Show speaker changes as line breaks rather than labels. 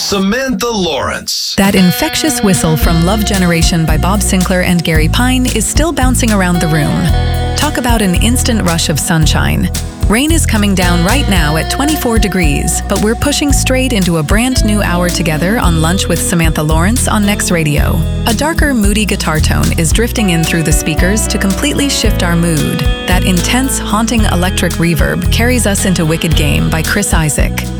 Samantha Lawrence.
That infectious whistle from Love Generation by Bob Sinclair and Gary Pine is still bouncing around the room. Talk about an instant rush of sunshine. Rain is coming down right now at 24 degrees, but we're pushing straight into a brand new hour together on Lunch with Samantha Lawrence on Next Radio. A darker, moody guitar tone is drifting in through the speakers to completely shift our mood. That intense, haunting electric reverb carries us into Wicked Game by Chris Isaak.